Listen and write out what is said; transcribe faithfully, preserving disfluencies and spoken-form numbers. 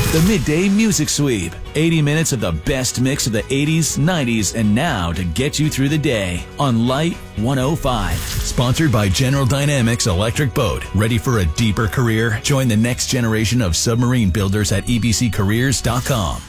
The Midday Music Sweep. eighty minutes of the best mix of the eighties, nineties, and now to get you through the day on Light one oh five. Sponsored by General Dynamics Electric Boat. Ready for a deeper career? Join the next generation of submarine builders at e b c careers dot com.